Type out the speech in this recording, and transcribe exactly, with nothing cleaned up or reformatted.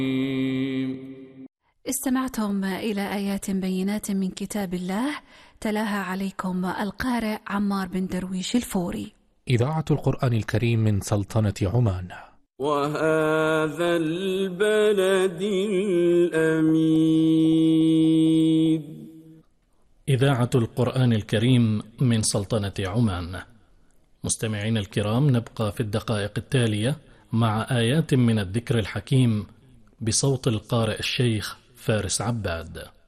استمعتم إلى آيات بينات من كتاب الله تلاها عليكم القارئ عمار بن درويش الفوري. إذاعة القرآن الكريم من سلطنة عمان. وهذا البلد الأمين. إذاعة القرآن الكريم من سلطنة عمان. مستمعين الكرام، نبقى في الدقائق التالية مع آيات من الذكر الحكيم بصوت القارئ الشيخ فارس عباد.